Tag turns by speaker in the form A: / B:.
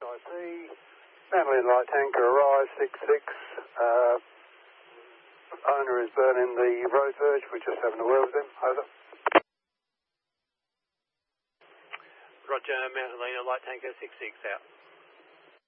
A: I see Mandolin light tanker arrive 66. Owner is burning the road verge. We're just having a word with him. Over.
B: Roger, Mount Helena light tanker 66 out.